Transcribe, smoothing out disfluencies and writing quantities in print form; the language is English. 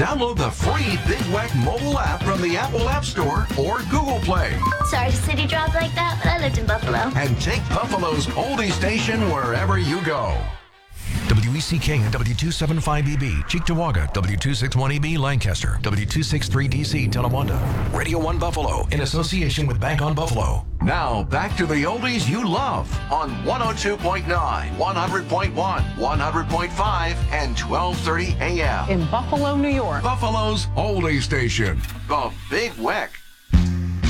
Download the free Big Weck mobile app from the Apple App Store or Google Play. Sorry, city dropped like that, but I lived in Buffalo. And take Buffalo's oldie station wherever you go. WECK and W275EB, Cheektowaga, W261EB, Lancaster, W263DC, Tonawanda. Radio 1 Buffalo, in association with Bank on Buffalo. Now, back to the oldies you love on 102.9, 100.1, 100.5, and 1230 AM. In Buffalo, New York. Buffalo's oldie station, the Big Weck.